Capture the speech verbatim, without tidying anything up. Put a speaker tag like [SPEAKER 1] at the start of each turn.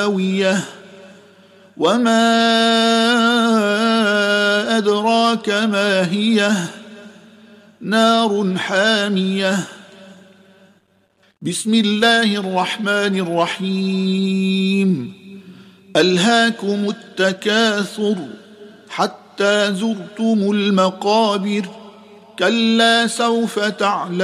[SPEAKER 1] هاوية وما أدراك ما هي نار حامية بسم الله الرحمن الرحيم ألهاكم التكاثر حتى زرتم المقابر كلا سوف تعلمون